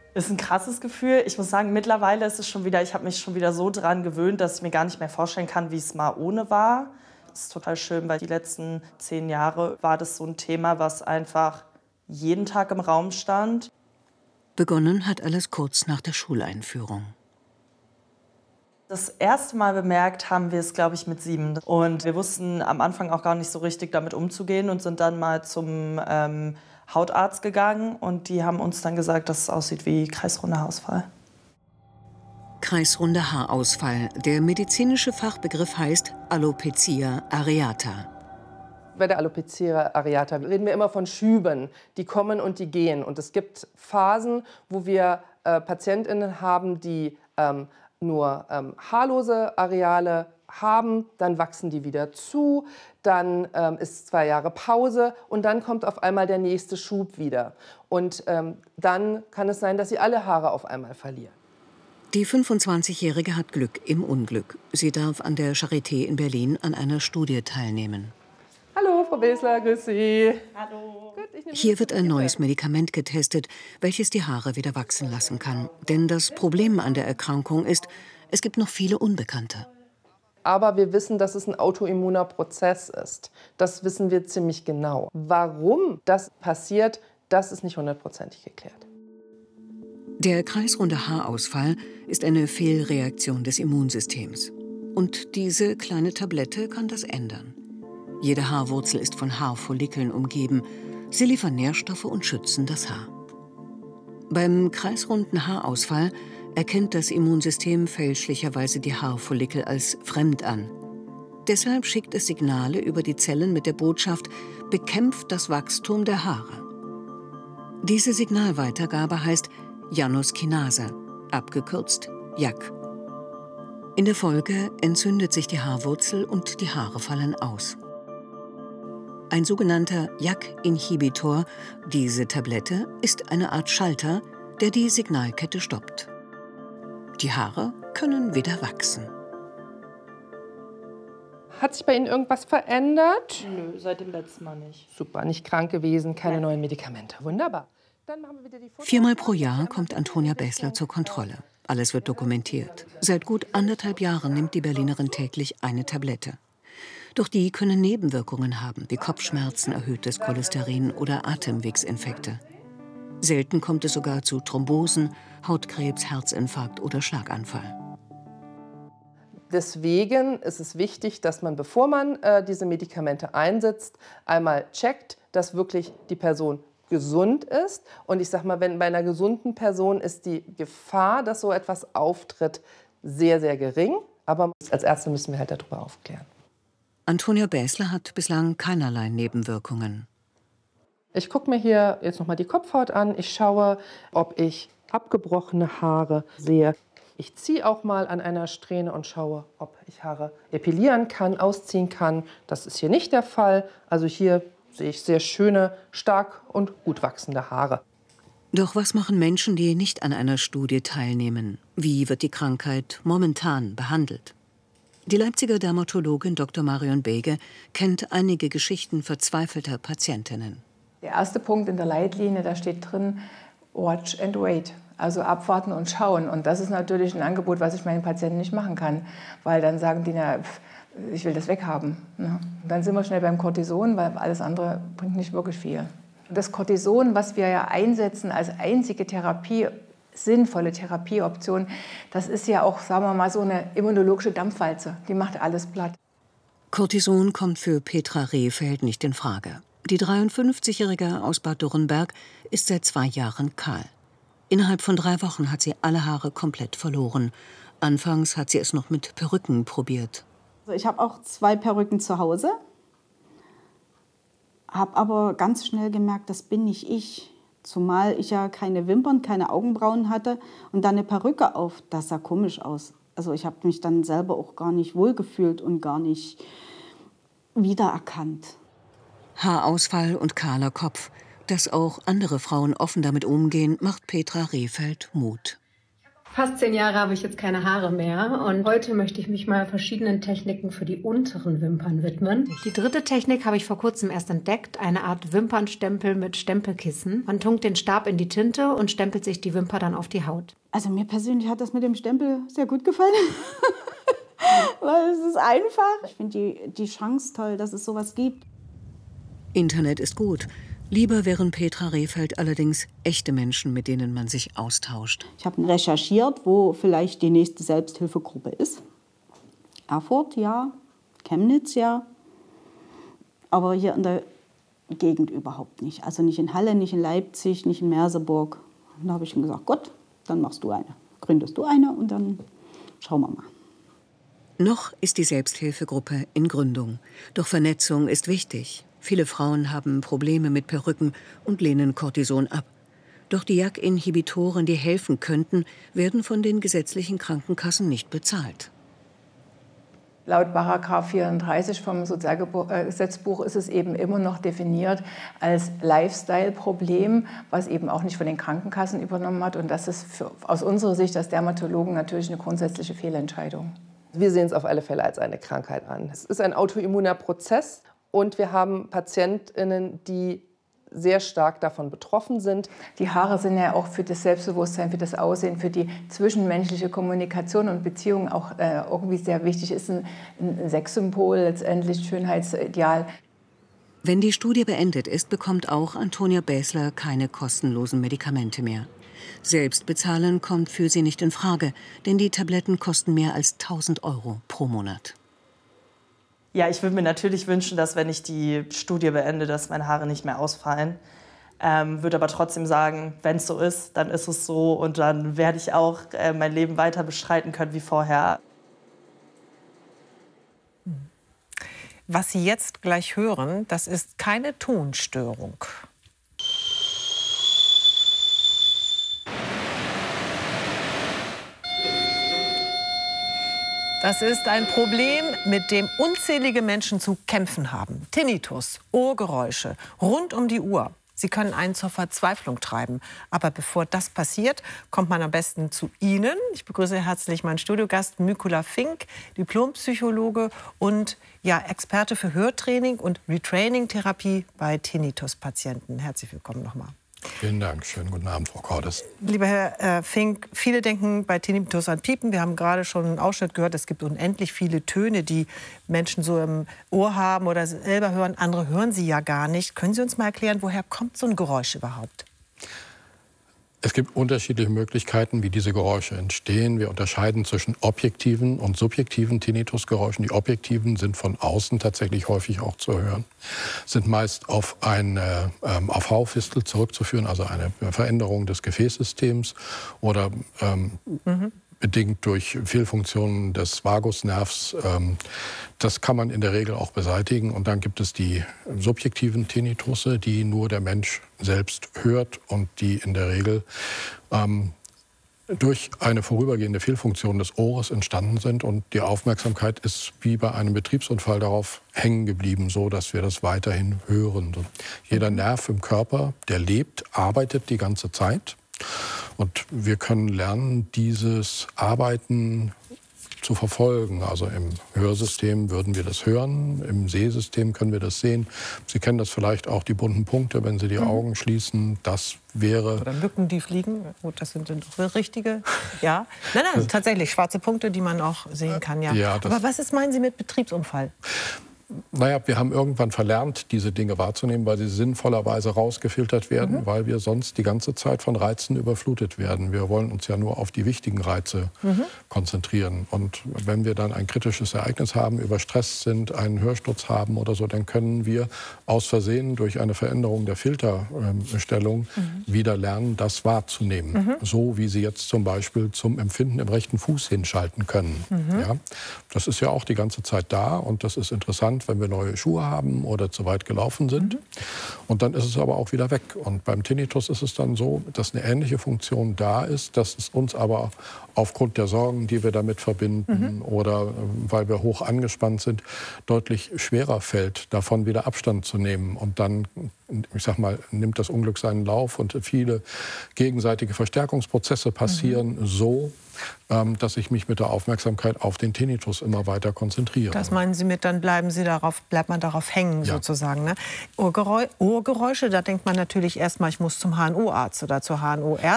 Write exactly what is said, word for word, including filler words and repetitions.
Ist ein krasses Gefühl. Ich muss sagen, mittlerweile ist es schon wieder, ich habe mich schon wieder so dran gewöhnt, dass ich mir gar nicht mehr vorstellen kann, wie es mal ohne war. Das ist total schön, weil die letzten zehn Jahre war das so ein Thema, was einfach jeden Tag im Raum stand. Begonnen hat alles kurz nach der Schuleinführung. Das erste Mal bemerkt haben wir es, glaube ich, mit sieben. Und wir wussten am Anfang auch gar nicht so richtig damit umzugehen und sind dann mal zum ähm, Hautarzt gegangen. Und die haben uns dann gesagt, dass es aussieht wie kreisrunder Haarausfall. Kreisrunder Haarausfall. Der medizinische Fachbegriff heißt Alopecia areata. Bei der Alopecia areata reden wir immer von Schüben, die kommen und die gehen. Und es gibt Phasen, wo wir äh, PatientInnen haben, die ähm, nur ähm, haarlose Areale haben, dann wachsen die wieder zu, dann ähm, ist zwei Jahre Pause und dann kommt auf einmal der nächste Schub wieder. Und ähm, dann kann es sein, dass sie alle Haare auf einmal verlieren. Die fünfundzwanzigjährige hat Glück im Unglück. Sie darf an der Charité in Berlin an einer Studie teilnehmen. Hallo, Frau Besler, grüß Sie. Hallo. Hier wird ein neues Medikament getestet, welches die Haare wieder wachsen lassen kann. Denn das Problem an der Erkrankung ist, es gibt noch viele Unbekannte. Aber wir wissen, dass es ein autoimmuner Prozess ist. Das wissen wir ziemlich genau. Warum das passiert, das ist nicht hundertprozentig geklärt. Der kreisrunde Haarausfall ist eine Fehlreaktion des Immunsystems. Und diese kleine Tablette kann das ändern. Jede Haarwurzel ist von Haarfollikeln umgeben. Sie liefern Nährstoffe und schützen das Haar. Beim kreisrunden Haarausfall erkennt das Immunsystem fälschlicherweise die Haarfollikel als fremd an. Deshalb schickt es Signale über die Zellen mit der Botschaft: bekämpft das Wachstum der Haare. Diese Signalweitergabe heißt Januskinase, abgekürzt J A K. In der Folge entzündet sich die Haarwurzel und die Haare fallen aus. Ein sogenannter J A K-Inhibitor, diese Tablette, ist eine Art Schalter, der die Signalkette stoppt. Die Haare können wieder wachsen. Hat sich bei Ihnen irgendwas verändert? Nö, seit dem letzten Mal nicht. Super, nicht krank gewesen, keine Nein. neuen Medikamente. Wunderbar. Dann machen wir wieder die Viermal pro Jahr kommt Antonia Besler zur Kontrolle. Alles wird dokumentiert. Seit gut anderthalb Jahren nimmt die Berlinerin täglich eine Tablette. Doch die können Nebenwirkungen haben, wie Kopfschmerzen, erhöhtes Cholesterin oder Atemwegsinfekte. Selten kommt es sogar zu Thrombosen, Hautkrebs, Herzinfarkt oder Schlaganfall. Deswegen ist es wichtig, dass man, bevor man äh, diese Medikamente einsetzt, einmal checkt, dass wirklich die Person gesund ist. Und ich sag mal, wenn bei einer gesunden Person ist die Gefahr, dass so etwas auftritt, sehr, sehr gering. Aber als Ärzte müssen wir halt darüber aufklären. Antonia Besler hat bislang keinerlei Nebenwirkungen. Ich gucke mir hier jetzt noch mal die Kopfhaut an. Ich schaue, ob ich abgebrochene Haare sehe. Ich ziehe auch mal an einer Strähne und schaue, ob ich Haare epilieren kann, ausziehen kann. Das ist hier nicht der Fall. Also hier sehe ich sehr schöne, stark und gut wachsende Haare. Doch was machen Menschen, die nicht an einer Studie teilnehmen? Wie wird die Krankheit momentan behandelt? Die Leipziger Dermatologin Doktor Marion Bege kennt einige Geschichten verzweifelter Patientinnen. Der erste Punkt in der Leitlinie, da steht drin, watch and wait. Also abwarten und schauen. Und das ist natürlich ein Angebot, was ich meinen Patienten nicht machen kann. Weil dann sagen die, na, ich will das weghaben. Und dann sind wir schnell beim Cortison, weil alles andere bringt nicht wirklich viel. Das Cortison, was wir ja einsetzen als einzige Therapie, sinnvolle Therapieoption, das ist ja auch, sagen wir mal, so eine immunologische Dampfwalze. Die macht alles platt. Cortison kommt für Petra Rehfeld nicht in Frage. Die dreiundfünfzigjährige aus Bad Dürrenberg ist seit zwei Jahren kahl. Innerhalb von drei Wochen hat sie alle Haare komplett verloren. Anfangs hat sie es noch mit Perücken probiert. Also ich habe auch zwei Perücken zu Hause, habe aber ganz schnell gemerkt, das bin nicht ich. Zumal ich ja keine Wimpern, keine Augenbrauen hatte und dann eine Perücke auf, das sah komisch aus. Also ich habe mich dann selber auch gar nicht wohlgefühlt und gar nicht wiedererkannt. Haarausfall und kahler Kopf. Dass auch andere Frauen offen damit umgehen, macht Petra Rehfeld Mut. fast zehn Jahre habe ich jetzt keine Haare mehr und heute möchte ich mich mal verschiedenen Techniken für die unteren Wimpern widmen. Die dritte Technik habe ich vor kurzem erst entdeckt, eine Art Wimpernstempel mit Stempelkissen. Man tunkt den Stab in die Tinte und stempelt sich die Wimper dann auf die Haut. Also mir persönlich hat das mit dem Stempel sehr gut gefallen, weil es ist einfach. Ich finde die, die Chance toll, dass es sowas gibt. Internet ist gut. Lieber wären Petra Rehfeld allerdings echte Menschen, mit denen man sich austauscht. Ich habe recherchiert, wo vielleicht die nächste Selbsthilfegruppe ist. Erfurt, ja. Chemnitz, ja. Aber hier in der Gegend überhaupt nicht. Also nicht in Halle, nicht in Leipzig, nicht in Merseburg. Und da habe ich ihm gesagt, Gott, dann machst du eine. Gründest du eine und dann schauen wir mal. Noch ist die Selbsthilfegruppe in Gründung. Doch Vernetzung ist wichtig. Viele Frauen haben Probleme mit Perücken und lehnen Cortison ab. Doch die J A K-Inhibitoren, die helfen könnten, werden von den gesetzlichen Krankenkassen nicht bezahlt. Laut Paragraph vierunddreißig vom Sozialgesetzbuch ist es eben immer noch definiert als Lifestyle-Problem, was eben auch nicht von den Krankenkassen übernommen hat. Und das ist für, aus unserer Sicht als Dermatologen natürlich eine grundsätzliche Fehlentscheidung. Wir sehen es auf alle Fälle als eine Krankheit an. Es ist ein autoimmuner Prozess. Und wir haben PatientInnen, die sehr stark davon betroffen sind. Die Haare sind ja auch für das Selbstbewusstsein, für das Aussehen, für die zwischenmenschliche Kommunikation und Beziehung auch äh, irgendwie sehr wichtig. Ist ein, ein Sexsymbol, letztendlich Schönheitsideal. Wenn die Studie beendet ist, bekommt auch Antonia Bäßler keine kostenlosen Medikamente mehr. Selbst bezahlen kommt für sie nicht in Frage, denn die Tabletten kosten mehr als tausend Euro pro Monat. Ja, ich würde mir natürlich wünschen, dass, wenn ich die Studie beende, dass meine Haare nicht mehr ausfallen. Ähm, würde aber trotzdem sagen, wenn es so ist, dann ist es so und dann werde ich auch äh, mein Leben weiter bestreiten können wie vorher. Was Sie jetzt gleich hören, das ist keine Tonstörung. Das ist ein Problem, mit dem unzählige Menschen zu kämpfen haben. Tinnitus, Ohrgeräusche, rund um die Uhr. Sie können einen zur Verzweiflung treiben. Aber bevor das passiert, kommt man am besten zu Ihnen. Ich begrüße herzlich meinen Studiogast Mykola Fink, Diplompsychologe und ja, Experte für Hörtraining und Retraining-Therapie bei Tinnitus-Patienten. Herzlich willkommen nochmal. Vielen Dank. Schönen guten Abend, Frau Cordes. Lieber Herr äh, Fink, viele denken bei Tinnitus an Piepen. Wir haben gerade schon einen Ausschnitt gehört, es gibt unendlich viele Töne, die Menschen so im Ohr haben oder selber hören. Andere hören sie ja gar nicht. Können Sie uns mal erklären, woher kommt so ein Geräusch überhaupt? Es gibt unterschiedliche Möglichkeiten, wie diese Geräusche entstehen. Wir unterscheiden zwischen objektiven und subjektiven Tinnitusgeräuschen. Die objektiven sind von außen tatsächlich häufig auch zu hören, sind meist auf eine ähm, auf Haufistel zurückzuführen, also eine Veränderung des Gefäßsystems oder ähm, mhm. bedingt durch Fehlfunktionen des Vagusnervs. Ähm, das kann man in der Regel auch beseitigen. Und dann gibt es die subjektiven Tinnitusse, die nur der Mensch selbst hört und die in der Regel ähm, durch eine vorübergehende Fehlfunktion des Ohres entstanden sind. Und die Aufmerksamkeit ist wie bei einem Betriebsunfall darauf hängen geblieben, so dass wir das weiterhin hören. Und jeder Nerv im Körper, der lebt, arbeitet die ganze Zeit. Und wir können lernen, dieses Arbeiten zu verfolgen. Also im Hörsystem würden wir das hören, im Sehsystem können wir das sehen. Sie kennen das vielleicht auch, die bunten Punkte, wenn Sie die mhm. Augen schließen. Das wäre... Oder Mücken, die fliegen. Gut, das sind doch richtige. Ja. Nein, nein, tatsächlich schwarze Punkte, die man auch sehen kann. Ja. Ja, aber was ist, meinen Sie mit Betriebsunfall? Naja, wir haben irgendwann verlernt, diese Dinge wahrzunehmen, weil sie sinnvollerweise rausgefiltert werden, mhm. weil wir sonst die ganze Zeit von Reizen überflutet werden. Wir wollen uns ja nur auf die wichtigen Reize mhm. konzentrieren. Und wenn wir dann ein kritisches Ereignis haben, überstresst sind, einen Hörsturz haben oder so, dann können wir aus Versehen durch eine Veränderung der Filterstellung mhm. wieder lernen, das wahrzunehmen. Mhm. So wie Sie jetzt zum Beispiel zum Empfinden im rechten Fuß hinschalten können. Mhm. Ja? Das ist ja auch die ganze Zeit da und das ist interessant, wenn wir neue Schuhe haben oder zu weit gelaufen sind. Mhm. Und dann ist es aber auch wieder weg. Und beim Tinnitus ist es dann so, dass eine ähnliche Funktion da ist, dass es uns aber aufgrund der Sorgen, die wir damit verbinden mhm. oder weil wir hoch angespannt sind, deutlich schwerer fällt, davon wieder Abstand zu nehmen. Und dann ich sag mal, nimmt das Unglück seinen Lauf und viele gegenseitige Verstärkungsprozesse passieren mhm. so, ähm, dass ich mich mit der Aufmerksamkeit auf den Tinnitus immer weiter konzentriere. Das meinen Sie mit, dann bleiben Sie darauf, bleibt man darauf hängen ja. sozusagen. Ne? Ohrgeräu Ohrgeräusche, da denkt man natürlich erstmal, ich muss zum H N O-Arzt oder zur H N O-Ärztin.